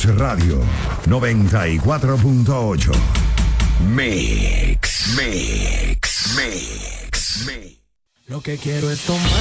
Plus Radio 94.8. Mix. Lo que quiero es tomar